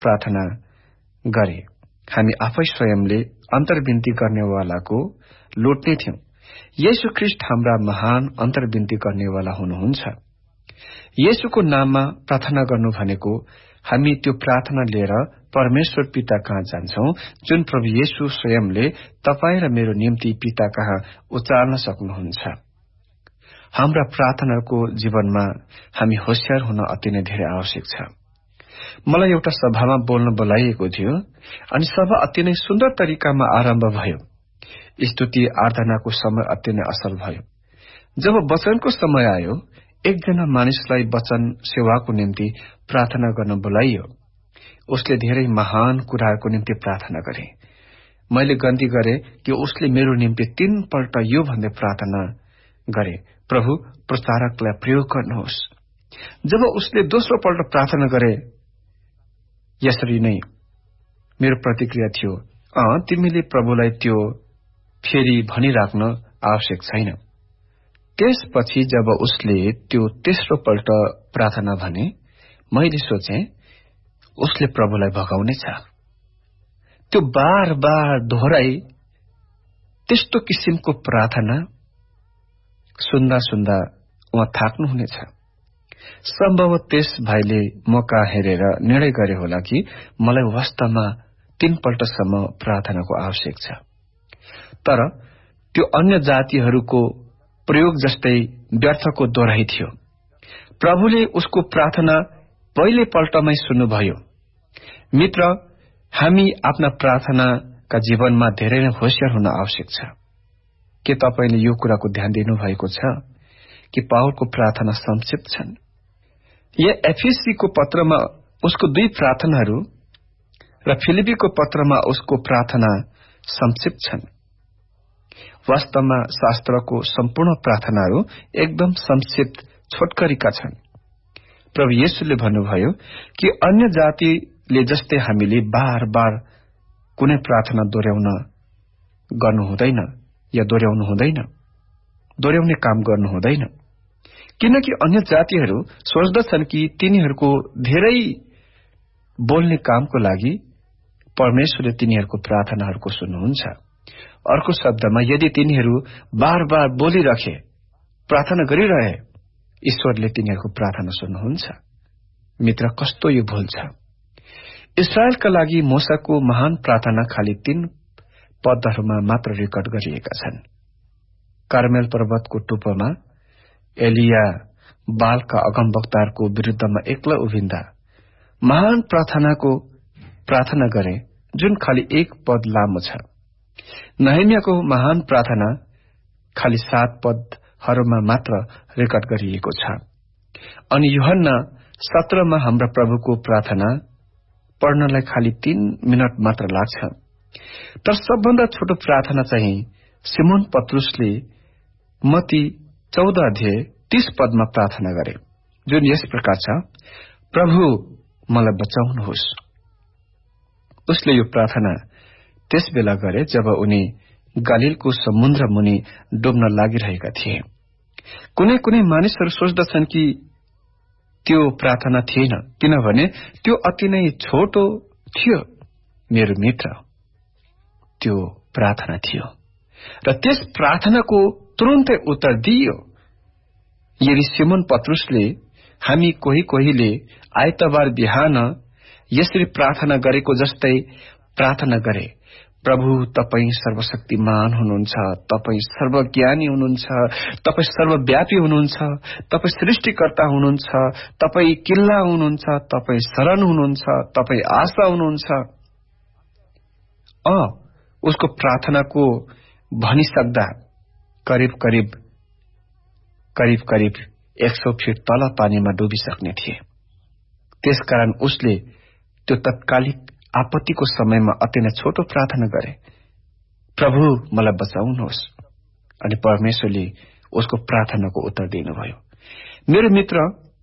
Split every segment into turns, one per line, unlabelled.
प्रार्थना गरे। हामी आफै स्वयंले अन्तर्विन्ती गर्नेवालाको लोट्ने थियौं। येशू ख्रीष्ट हाम्रा महान अन्तर्विन्ती गर्नेवाला हुनुहुन्छ। येशूको नाममा प्रार्थना गर्नु भनेको हामी त्यो प्रार्थना लिएर परमेश्वर पिता कहाँ जान्छौं, जुन प्रभु येशू स्वयंले तपाईँ र मेरो निम्ति पिता कहाँ उचाल्न सक्नुहुन्छ। हाम्रा प्रार्थनाको जीवनमा हामी होशियार हुन अति नै धेरै आवश्यक छ। मलाई एउटा सभामा बोल्न बोलाइएको थियो अनि सभा अति नै सुन्दर तरिकामा आरम्भ भयो। स्तुति आराधनाको समय अति नै असल भयो। जब वचनको समय आयो, एकजना मानिसलाई वचन सेवाको निम्ति प्रार्थना गर्न बोलाइयो। उसले धेरै महान कुराहरूको निम्ति प्रार्थना गरे। मैले गन्ती गरे कि उसले मेरो निम्ति 3 पल्ट यो भन्दै प्रार्थना गरे, प्रभु प्रचारकलाई प्रयोग गर्नुहोस्। जब उसले दोस्रो पल्ट प्रार्थना गरे, यसरी नै मेरो प्रतिक्रिया थियो, तिमीले प्रभुलाई त्यो फेरि भनिराख्न आवश्यक छैन। त्यसपछि जब उसले त्यो तेस्रो पल्ट प्रार्थना भने, मैले सोचे उसले प्रभुलाई भगाउनेछ। त्यो बार बार दोहोराई त्यस्तो किसिमको प्रार्थना सुन्दा सुन्दा उहाँ थाक्नुहुनेछ। सम्भव त्यस भाइले मौका हेरेर निर्णय गरे होला कि मलाई वास्तवमा 3 पल्टसम्म प्रार्थनाको आवश्यक छ। तर त्यो अन्य जातिहरूको प्रयोग जस्तै व्यर्थको दोहोराइ थियो। प्रभुले उसको प्रार्थना पहिले पल्टमै सुन्नुभयो। मित्र, हामी आफ्ना प्रार्थनाका जीवनमा धेरै नै होशियार हुन आवश्यक छ। के तपाईले यो कुराको ध्यान दिनुभएको छ कि पावलको प्रार्थना संक्षिप्त छन्? या एफएसीको पत्रमा उसको 2 प्रार्थनाहरू र फिलिपीको पत्रमा उसको प्रार्थना संक्षिप्त छन्। वास्तवमा शास्त्रको सम्पूर्ण प्रार्थनाहरू एकदम संक्षिप्त छोटकरीका छन्। प्रभु येशूले भन्नुभयो कि अन्य जातिले जस्तै हामीले बार बार कुनै प्रार्थना दोहोर्याउने काम गर्नु हुँदैन, किनकि अन्य जातिहरू सोच्दछन् कि तिनीहरूको धेरै बोल्ने कामको लागि परमेश्वरले तिनीहरूको प्रार्थनाहरूको सुन्नुहुन्छ। अर्को शब्दमा, यदि तिनीहरू बार बार बोलिरहे, प्रार्थना गरिरहे, ईश्वरले तिनीहरूको प्रार्थना सुन्नुहुन्छ। मित्र, कस्तो यो भूल छ। इस्राएलका लागि मूसाको महान प्रार्थना खाली 3 पदहरूमा मात्र रेकर्ड गरिएका छन्। कार्मेल पर्वतको टुप्पोमा एलिया बालका अगमवक्ताहरूको विरुद्धमा एक्लै उभिन्दा महान प्रार्थना गरे, जुन खाली 1 पद लामो छ। नहमियाको महान प्रार्थना खाली 7 पदहरूमा मात्र रेकर्ड गरिएको छ। अनि यूहन्ना 17मा हाम्रा प्रभुको प्रार्थना पढ्नलाई खाली 3 मिनट मात्र लाग्छ। तर सबभन्दा छोटो प्रार्थना चाहिँ सिमोन पत्रुसले मत्ती 14 अध्याय 30 पदमा प्रार्थना गरे, जुन यस प्रकार छ, प्रभु मलाई बचाउनुहोस्। उसले यो प्रार्थना त्यस बेला गरे जब उनी गलीलको समुद्र मुनि डुब्न लागिरहेका थिए। कुनै कुनै मानिसहरू सोच्दछन् कि त्यो प्रार्थना थिएन, किनभने त्यो अति नै छोटो थियो। मेरो मित्र, त्यो प्रार्थना थियो र त्यस प्रार्थनाको तुरुन्तै उत्तर दिइयो। यदि सिमोन पत्रुसले हामी कोहीले आइतबार बिहान यसरी प्रार्थना गरेको जस्तै प्रार्थना गरे, प्रभु तपाईं सर्वशक्तिमान हुनुहुन्छ, तपाईं सर्वज्ञानी हुनुहुन्छ, तपाईं सर्वव्यापी हुनुहुन्छ, तपाईं सृष्टिकर्ता हुनुहुन्छ, तपाईं किल्ला हुनुहुन्छ, तपाईं शरण हुनुहुन्छ, तपाईं आशा हुनुहुन्छ। उसको प्रार्थनाको भनिसक्दा करिब करिब 100 फिट तल पानीमा डुबिसक्ने थिए। त्यसकारण उसले त्यो तत्कालिक आपत्तिको समयमा अति नै छोटो प्रार्थना गरे, प्रभु मलाई बचाउनुहोस्। अनि परमेश्वरले उसको प्रार्थनाको उत्तर दिनुभयो। मेरो मित्र,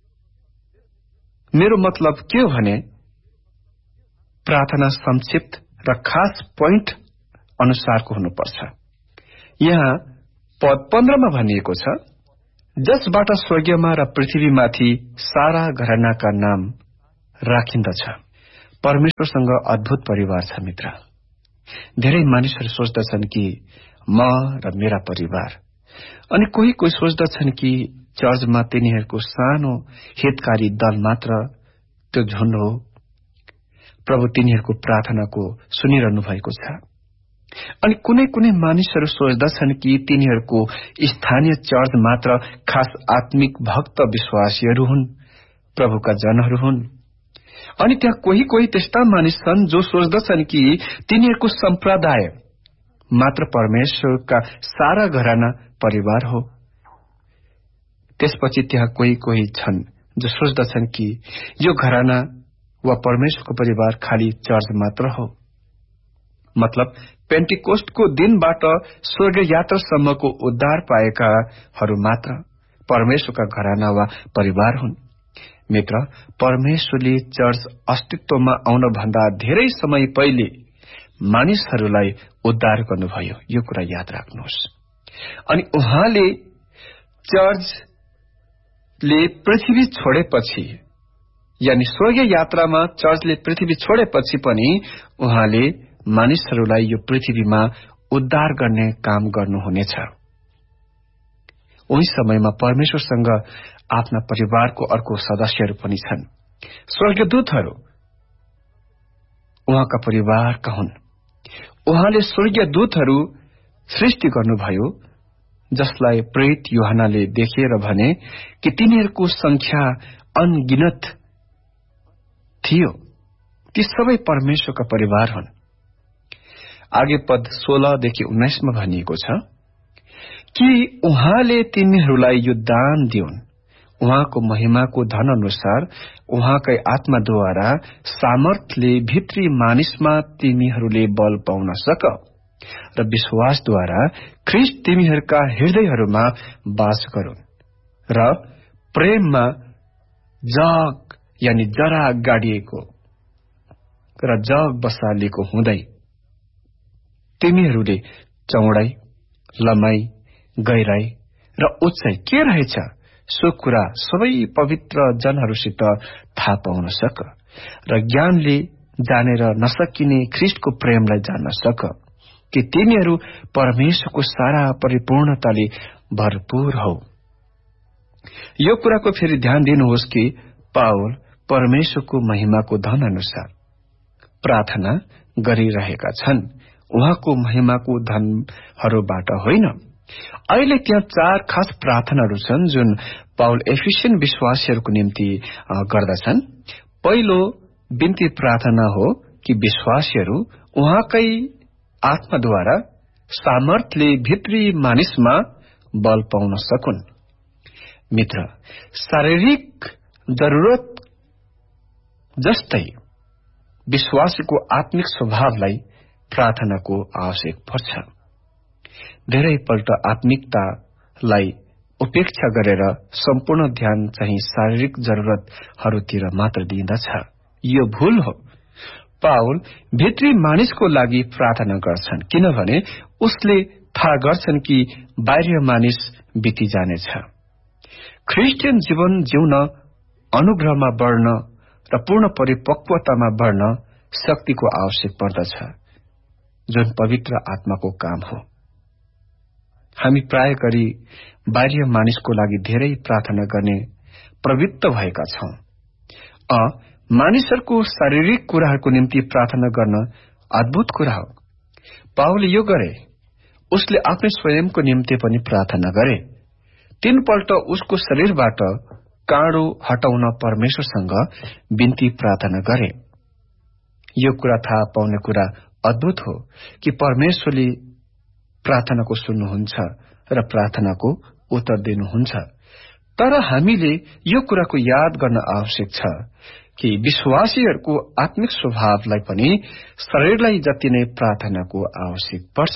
मेरो मतलब के हो भने प्रार्थना संक्षिप्त र खास पोइन्ट अनुसारको हुनुपर्छ। यहाँ पद 15 मा भनिएको छ, जसबाट स्वर्गमा र पृथ्वीमाथि सारा घरानाका नाम राखिन्दछ। परमेश्वरसँग अद्भुत परिवार छ मित्र। धेरै मानिसहरू सोच्दछन् कि म र मेरा परिवार, अनि कोही कोही सोच्दछन् कि चर्चमा तिनीहरूको सानो हितकारी दल मात्र त्यो झुण्ड हो। प्रभु तिनीहरूको प्रार्थनाको सुनिरहनु भएको छ। अनि कुनै कुनै मानिसहरू सोच्दछन् कि तिनीहरूको स्थानीय चर्च मात्र खास आत्मिक भक्त विश्वासीहरू हुन्, प्रभुका जनहरू हुन्। अनि त्यहाँ कोही कोही त्यस्ता मानिस छन् जो सोच्दछन् कि तिनीहरूको सम्प्रदाय मात्र परमेश्वरका सारा घराना परिवार हो। त्यसपछि त्यहाँ कोही कोही छन् जो सोच्दछन् कि यो घराना वा परमेश्वरको परिवार खाली चर्च मात्र हो। मतलब पेन्टिकोस्टको दिनबाट स्वर्ग यात्रासम्मको उद्धार पाएकाहरू मात्र परमेश्वरका घराना वा परिवार हुन्। मित्र, परमेश्वरले चर्च अस्तित्वमा आउन भन्दा धेरै समय पहिले मानिसहरूलाई उद्धार गर्नुभयो, यो कुरा याद राख्नुहोस्। अनि उहाँले चर्चले पृथ्वी छोडेपछि, यानी स्वर्गीय यात्रामा चर्चले पृथ्वी छोडेपछि पनि उहाँले मानिसहरूलाई यो पृथ्वीमा उद्धार गर्ने काम गर्नुहुनेछ। उही समयमा परमेश्वरसँग आफ्ना परिवारको अर्को सदस्यहरू पनि छन्, स्वर्गदूतहरू। उहाँका परिवारका हुन्। उहाँले स्वर्गीय दूतहरू सृष्टि गर्नुभयो, जसलाई प्रेरित यूहन्नाले देखेर भने कि तिनीहरूको संख्या अनगिनत थियो। ती सबै परमेश्वरका परिवार हुन्। आगे पद 16 देखि 19 मा भनिएको छ कि उहाँले तिनीहरूलाई यो दान दिउन्, उहाँको महिमाको धन अनुसार उहाँकै आत्माद्वारा सामर्थले भित्री मानिसमा तिमीहरूले बल पाउन सक र विश्वासद्वारा ख्रीष्ट तिमीहरूका हृदयहरूमा वास गरून् र प्रेममा जग यानी जरा गाडिएको र जग बसालिएको हुँदै तिमीहरूले चौडाई, लम्बाई, गहिराई र उचाइ के रहेछ सो कुरा सबै पवित्र जनहरूसित थाहा पाउन सक र ज्ञानले जानेर नसकिने ख्रीष्टको प्रेमलाई जान्न सक कि तिमीहरू परमेश्वरको सारा परिपूर्णताले भरपूर हौ। यो कुराको फेरि ध्यान दिनुहोस् कि पावल परमेश्वरको महिमाको धन अनुसार प्रार्थना गरिरहेका छन्, उहाँको महिमाको धनहरूबाट होइन। अहिले त्यहाँ 4 खास प्रार्थनाहरू छन् जुन पावल एफिसियन विश्वासीहरूको निम्ति गर्दछन्। पहिलो बिन्ती प्रार्थना हो कि विश्वासीहरू उहाँकै आत्माद्वारा सामर्थले भित्री मानिसमा बल पाउन सकुन्। मित्र, शारीरिक जरूरत जस्तै विश्वासीको आत्मिक स्वभावलाई प्रार्थनाको आवश्यक पर्छ। धेरैपल्ट आत्मिकतालाई उपेक्षा गरेर सम्पूर्ण ध्यान चाहिँ शारीरिक जरूरतहरूतिर मात्र दिइदछ। यो भूल हो। पावल भित्री मानिसको लागि प्रार्थना गर्छन् किनभने उसले थाहा गर्छन् कि बाह्य मानिस बिति जानेछ। ख्रिस्टियन जीवन जिउन, अनुग्रहमा बढ्न र पूर्ण परिपक्वतामा बढ्न शक्तिको आवश्यक पर्दछ, जुन पवित्र आत्माको काम हो। हामी प्राय गरी बाह्य मानिसको लागि धेरै प्रार्थना गर्ने प्रवृत्त भएका छौं। मानिसहरूको शारीरिक कुराहरूको निम्ति प्रार्थना गर्न अद्भुत कुरा हो। पावलले यो गरे। उसले आफ्नै स्वयंको निम्ति पनि प्रार्थना गरे। 3 पल्ट उसको शरीरबाट काँडो हटाउन परमेश्वरसँग बिन्ती प्रार्थना गरे। यो कुरा थाहा पाउने कुरा अद्भुत हो कि परमेश्वरले प्रार्थनाको सुन्नुहुन्छ र प्रार्थनाको उत्तर दिनुहुन्छ। तर हामीले यो कुराको याद गर्न आवश्यक छ कि विश्वासीहरूको आत्मिक स्वभावलाई पनि शरीरलाई जति नै प्रार्थनाको आवश्यक पर्छ।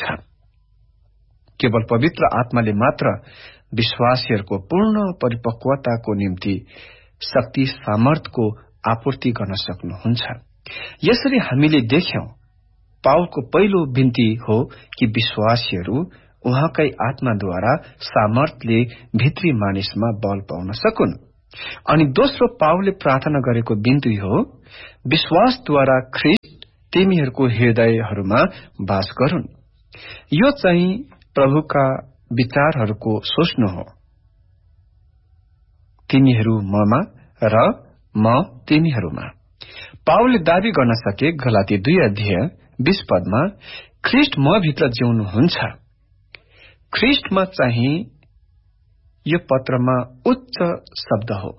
केवल पवित्र आत्माले मात्र विश्वासीहरूको पूर्ण परिपक्वताको निम्ति शक्ति सामर्थको आपूर्ति गर्न सक्नुहुन्छ। यसरी हामीले देख्यौं पावलको पहिलो बिन्ती हो कि विश्वासीहरू उहाँकै आत्माद्वारा सामर्थले भित्री मानिसमा बल पाउन सकुन् अनि दोस्रो पाउलले प्रार्थना गरेको बिन्ती हो, विश्वासद्वारा ख्रीष्ट तिमीहरूको हृदयहरूमा वास गरून्। यो चाहिँ प्रभुका विचारहरूको सोच्नु हो, तिमीहरू ममा र म तिमीहरूमा। पाउलले दावी गर्न सके गलाती 2:20 ख्रीष्ट म भित्र जिउनुहुन्छ। ख्रीष्टमा चाहिँ यो पत्रमा उच्च शब्द हो।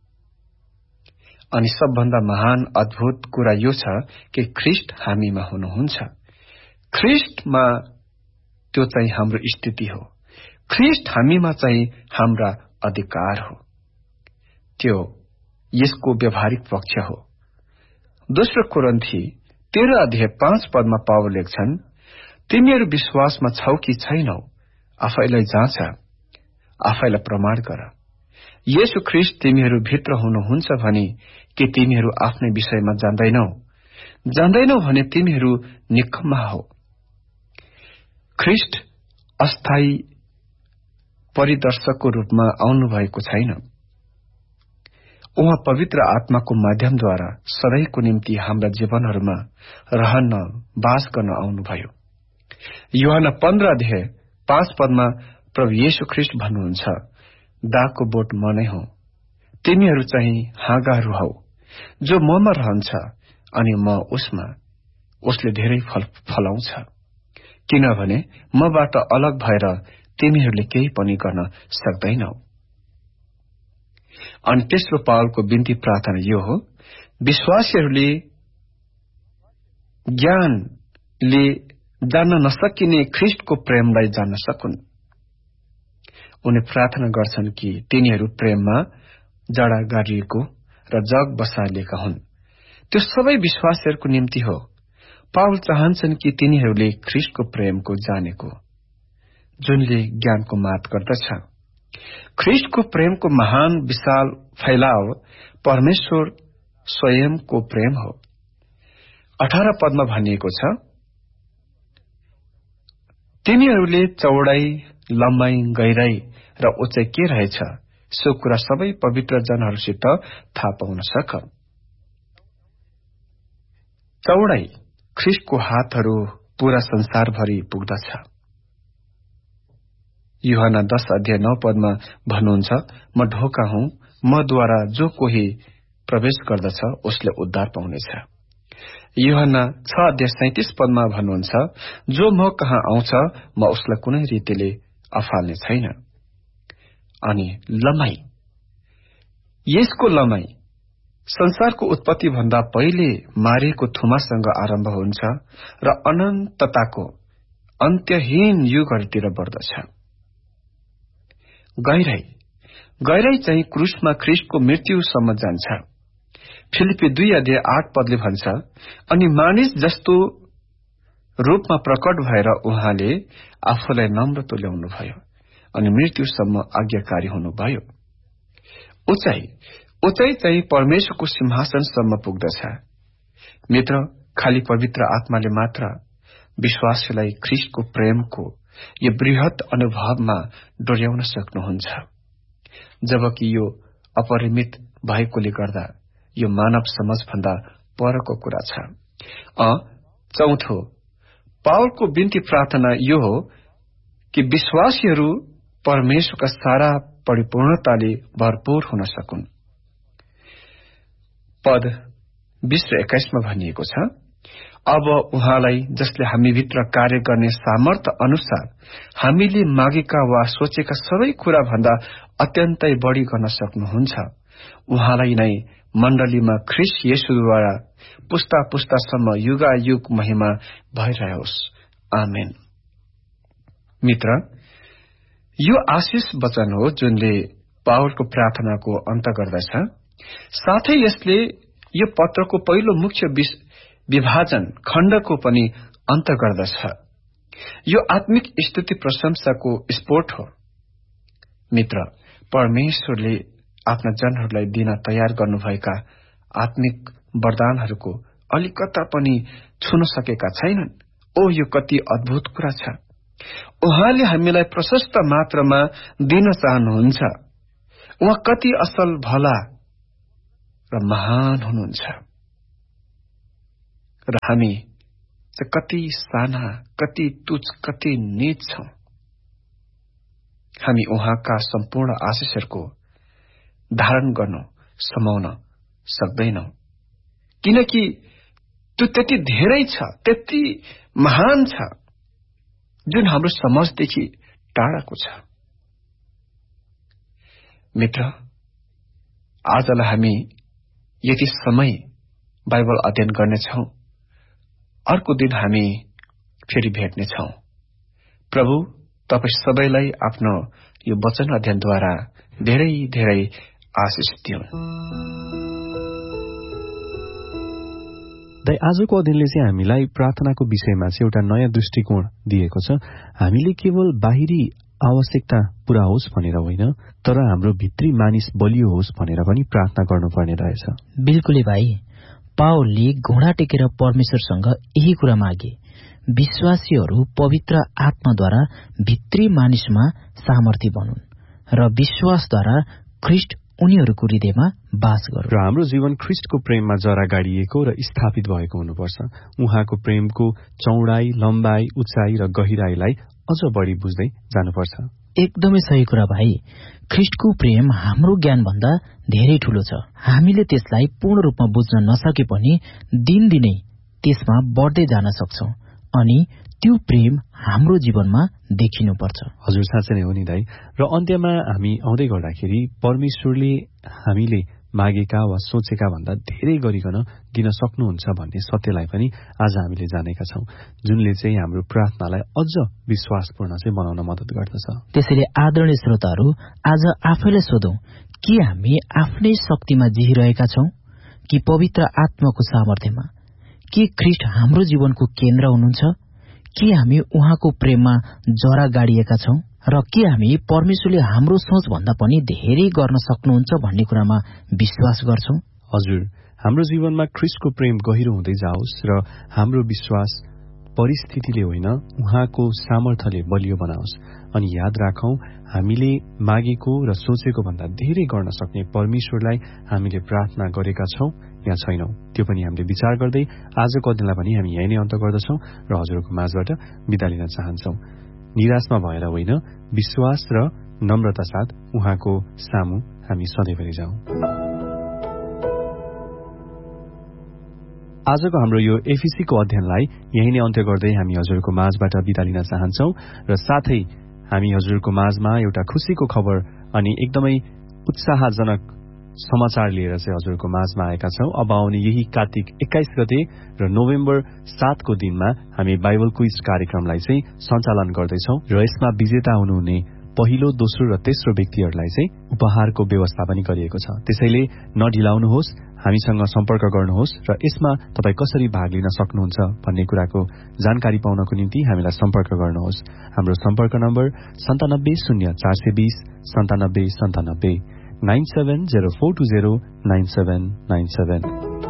अनि सबभन्दा महान अद्भुत कुरा यो छ कि ख्रीष्ट हामीमा हुनुहुन्छ। ख्रीष्टमा त्यो चाहिँ हाम्रो स्थिति हो। ख्रीष्ट हामीमा चाहिँ हाम्रा अधिकार हो। त्यो यसको व्यावहारिक पक्ष हो। दोस्रो कोरिन्थी 13:5 पाउल लेख्छन्, तिमीहरू विश्वासमा छौ कि छैनौ, आफैलाई जाँच, आफैलाई प्रमाण गर। येशू ख्रीष्ट तिमीहरू भित्र हुनुहुन्छ भने के तिमीहरू आफ्नै विषयमा जान्दैनौ भने तिमीहरू निकम्मा हो। ख्रीष्ट अस्थायी परिदर्शकको रूपमा आउनु भएको छैन। उहाँ पवित्र आत्माको माध्यमद्वारा सधैँको निम्ति हाम्रा जीवनहरूमा रहन वास गर्न आउनुभयो। यूहन्ना 15:5 प्रभु येशू ख्रीष्ट भन्नुहुन्छ, दागको बोट म नै हो, तिमीहरू चाहिँ हाँगाहरू हौ। जो ममा रहन्छ अनि म उसमा, उसले धेरै फल फलाउँछ, किनभने मबाट अलग भएर तिमीहरूले केही पनि गर्न सक्दैनौ। अनि तेस्रो पाउलको बिन्ती प्रार्थना यो हो, विश्वासीहरूले ज्ञानले जान्न नसकिने ख्रीष्टको प्रेमलाई जान्न सकुन्। उनी प्रार्थना गर्छन् कि तिनीहरू प्रेममा जडा गाडिएको र जग बसालिएका हुन्। त्यो सबै विश्वासीहरूको निम्ति हो। पाउल चाहन्छन् कि तिनीहरूले ख्रीष्टको प्रेमको जानेको, जुनले ज्ञानको मात गर्दछ। ख्रीष्टको प्रेमको महान विशाल फैलाव परमेश्वर स्वयंको प्रेम हो। 18 भनिएको छ, तिमीहरूले चौडाई, लम्बाई, गहिराई र उचाइ के रहेछ सो कुरा सबै पवित्र जनहरूसित थाहा पाउन सक। चौडाई ख्रीष्टको हातहरू पूरा संसारभरि पुग्दछ। यूहन्ना 10:9 भन्नुहुन्छ, म ढोका हुँ, मद्वारा जो कोही प्रवेश गर्दछ उसले उद्धार पाउनेछ। यूहन्ना 6:37 भन्नुहुन्छ, जो म कहाँ आउँछ म उसलाई कुनै रीतिले अफाल्ने छैन। अनि लम्बाई, यसको लम्बाई संसारको उत्पत्ति भन्दा पहिले मारिएको थुमासँग आरम्भ हुन्छ र अनन्तताको अन्त्यहीन युगहरूतिर बढ्दछ। गहिराई चाहिँ क्रूसमा ख्रीष्टको मृत्युसम्म जान्छ। फिलिपी 2:8 भन्छ, अनि मानिस जस्तो रूपमा प्रकट भएर उहाँले आफूलाई नम्र तुल्याउनुभयो अनि मृत्युसम्म आज्ञाकारी हुनुभयो। उचाइ चाहिँ परमेश्वरको सिंहासनसम्म पुग्दछ। मित्र, खाली पवित्र आत्माले मात्र विश्वासीलाई ख्रीष्टको प्रेमको यो बृहत अनुभवमा डोर्याउन सक्नुहुन्छ, जबकि यो अपरिमित भएकोले गर्दा यो मानव समझभन्दा परको कुरा छ। चौथो, पाउलको बिन्ती प्रार्थना यो हो कि विश्वासीहरू परमेश्वरका सारा परिपूर्णताले भरपूर हुन सकुन्। पद 20 र 21 भनिएको छ, अब उहाँलाई जसले हामीभित्र कार्य गर्ने सामर्थ्य अनुसार हामीले मागेका वा सोचेका सबै कुरा भन्दा अत्यन्तै बढ़ी गर्न सक्नुहुन्छ, उहाँलाई नै मण्डलीमा ख्रीष्ट येशूद्वारा पुस्ता पुस्तासम्म युगायुग महिमा भइरहोस्। आमेन। मित्र, यो आशिष वचन हो जुनले पाउलको प्रार्थनाको अन्त गर्दछ। साथै यसले यो पत्रको पहिलो मुख्य विभाजन खण्डको पनि अन्त गर्दछ। यो आत्मिक स्तुति प्रशंसाको स्फोट हो। मित्र, परमेश्वरले आफ्ना जनहरूलाई दिन तयार गर्नुभएका आत्मिक वरदानहरूको अलिकता पनि छुन सकेका छैनन्। यो कति अद्भुत कुरा छ। उहाँले हामीलाई प्रशस्त मात्रामा दिन चाहनुहुन्छ उहाँ कति असल, भला र महान हुनुहुन्छ र हामी चाहिँ कति साना, कति तुच्छ, कति नीच छौं। हामी उहाँका सम्पूर्ण आशिषहरूको धारण गर्न, समाउन सक्दैनौं, किनकि त्यो त्यति धेरै छ, त्यति महान छ, जुन हाम्रो समझदेखि टाढाको छ। मित्र, आजलाई हामी यति समय बाइबल अध्ययन गर्नेछौं। अर्को दिन हामी फेरि भेट्नेछौं। प्रभु तपाईं सबैलाई आफ्नो यो वचन अध्ययनद्वारा धेरै धेरै आशिष दिउन्।
आजको अध्ययनले चाहिँ हामीलाई प्रार्थनाको विषयमा चाहिँ एउटा नयाँ दृष्टिकोण दिएको छ। हामीले केवल बाहिरी आवश्यकता पूरा होस् भनेर होइन, तर हाम्रो भित्री मानिस बलियो होस् भनेर पनि प्रार्थना गर्नुपर्ने रहेछ।
बिल्कुलै भाइ, पावलले घोडा टेकेर परमेश्वरसँग यही कुरा मागे, विश्वासीहरू पवित्र आत्माद्वारा भित्री मानिसमा सामर्थ्य बनुन् र विश्वासद्वारा ख्रिस्ट उनीहरूको हृदयमा बास गरून्।
र हाम्रो जीवन ख्रिस्टको प्रेममा जरा गाडिएको र स्थापित भएको हुनुपर्छ। उहाँको प्रेमको चौडाई, लम्बाई, उचाइ र गहिराईलाई अझ बढी बुझ्दै जानुपर्छ।
एकदमै सही कुरा भाइ। ख्रिस्टको प्रेम हाम्रो ज्ञानभन्दा धेरै ठूलो छ। हामीले त्यसलाई पूर्ण रूपमा बुझ्न नसके पनि दिनदिनै त्यसमा बढ्दै जान सक्छौं अनि त्यो प्रेम हाम्रो जीवनमा देखिनुपर्छ।
हजुर, साँच्चै नै हो नि दाइ। र अन्त्यमा हामी आउँदै गर्दाखेरि परमेश्वरले हामीले मागेका वा सोचेका भन्दा धेरै गरिकन दिन सक्नुहुन्छ भन्ने सत्यलाई पनि आज हामीले जानेका छौं, जुनले चाहिँ हाम्रो प्रार्थनालाई अझ विश्वासपूर्ण चाहिँ बनाउन मद्दत गर्दछ।
त्यसैले आदरणीय श्रोताहरू, आज आफैलाई सोधौं, के हामी आफ्नै शक्तिमा जिहिरहेका छौं कि पवित्र आत्माको सामर्थ्यमा? के ख्रिस्ट हाम्रो जीवनको केन्द्र हुनुहुन्छ? के हामी उहाँको प्रेममा जरा गाडिएका छौं? र के हामी परमेश्वरले हाम्रो सोच भन्दा पनि धेरै गर्न सक्नुहुन्छ भन्ने कुरामा विश्वास गर्छौं?
हजुर, हाम्रो जीवनमा ख्रिस्टको प्रेम गहिरो हुँदै जाओस् र हाम्रो विश्वास परिस्थितिले होइन, उहाँको सामर्थ्यले बलियो बनाओस्। अनि याद राखौं, हामीले मागेको र सोचेको भन्दा धेरै गर्न सक्ने परमेश्वरलाई हामीले प्रार्थना गरेका छौं या छैनौं, त्यो पनि हामीले विचार गर्दै आजको अध्ययनलाई पनि हामी यही नै अन्त गर्दछौं र हजुरको माझबाट बिदा लिन चाहन्छौं। निराशमा भएर होइन, विश्वास र नम्रता साथ उहाँको सामु हामी सधैँभरि जाउँ। आजको हाम्रो यो एफिसीको अध्ययनलाई यही नै अन्त्य गर्दै हामी हजुरको माझबाट बिदा लिन चाहन्छौं र साथै हामी हजुरको माझमा एउटा खुशीको खबर अनि एकदमै उत्साहजनक समाचार लिएर चाहिँ हजुरको माझमा आएका छौं। अब आउने यही कार्तिक 21 गते र नोभेम्बर 7 को दिनमा हामी बाइबल क्विज कार्यक्रमलाई चाहिँ सञ्चालन गर्दैछौं र यसमा विजेता हुनुहुने पहिलो, दोस्रो र तेस्रो व्यक्तिहरूलाई चाहिँ उपहारको व्यवस्था पनि गरिएको छ। त्यसैले नढिलाउनुहोस्, हामीसँग सम्पर्क गर्नुहोस् र यसमा तपाईँ कसरी भाग लिन सक्नुहुन्छ भन्ने कुराको जानकारी पाउनको निम्ति हामीलाई सम्पर्क गर्नुहोस्। हाम्रो सम्पर्क नम्बर 970420 9797 9704209797।